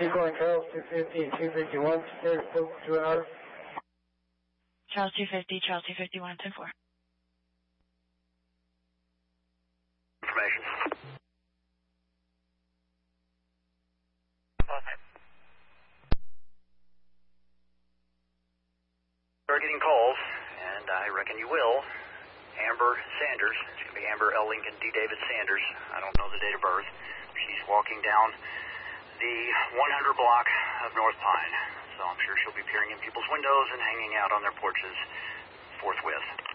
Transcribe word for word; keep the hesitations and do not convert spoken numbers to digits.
Keep going, Charles, two fifty and two fifty-one, secure to an order. Charles two fifty, Charles two fifty-one, ten four. Information. We're getting calls, and I reckon you will. Amber Sanders, it's going to be Amber L. Lincoln D. David Sanders. I don't know the date of birth. She's walking down the one hundred block of North Pine, so I'm sure she'll be peering in people's windows and hanging out on their porches forthwith.